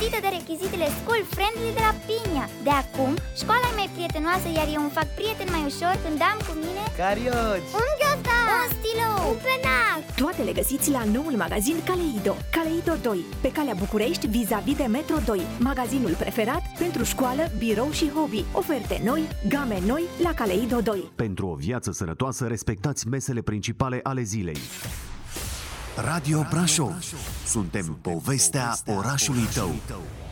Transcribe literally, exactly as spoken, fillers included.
lipsită de rechizitele school friendly de la Pinia. De acum, școala e mai prietenoasă, iar eu îmi fac prieteni mai ușor când am cu mine carioci, un ghiozdan, un stilou, un penac. Toate le găsiți la noul magazin Caleido. Caleido doi, pe calea București, vis-a-vis de Metro doi. Magazinul preferat pentru școală, birou și hobby. Oferte noi, game noi la Caleido doi. Pentru o viață sănătoasă, respectați mesele principale ale zilei. Radio Brașov. Suntem povestea orașului tău.